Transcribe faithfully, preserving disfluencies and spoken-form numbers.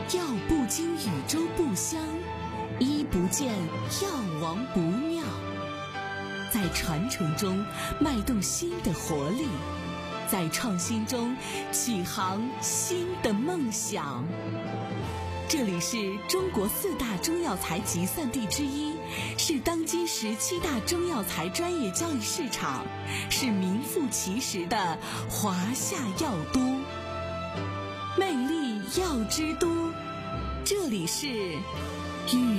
药不经宇宙不香，医不见药王不妙。在传承中脉动新的活力，在创新中启航新的梦想。这里是中国四大中药材集散地之一，是当今十七大中药材专业交易市场，是名副其实的华夏药都，魅力药之都。这里是与